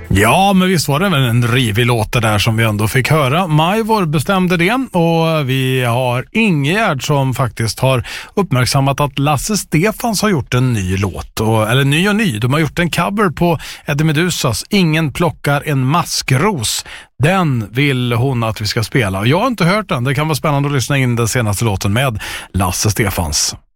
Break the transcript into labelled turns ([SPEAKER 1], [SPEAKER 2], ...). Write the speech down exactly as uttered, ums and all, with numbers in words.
[SPEAKER 1] Ja, men visst var det väl en rivig låt där som vi ändå fick höra. Majvor bestämde det och vi har Ingegärd som faktiskt har uppmärksammat att Lasse Stefans har gjort en ny låt. Och, eller ny och ny, de har gjort en cover på Eddie Medusas Ingen plockar en maskros. Den vill hon att vi ska spela. Jag har inte hört den, det kan vara spännande att lyssna in den senaste låten med Lasse Stefans.